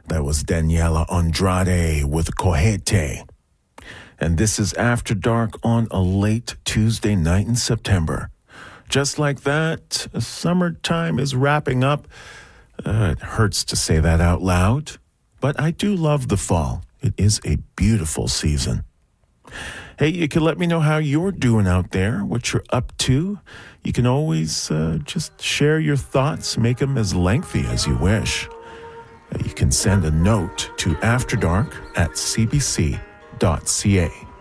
That was Daniela Andrade with Cojete. And this is After Dark on a late Tuesday night in September. Just like that, summertime is wrapping up. It hurts to say that out loud, but I do love the fall. It is a beautiful season. Hey, you can let me know how you're doing out there, what you're up to. You can always just share your thoughts, make them as lengthy as you wish. You can send a note to afterdark@cbc.ca.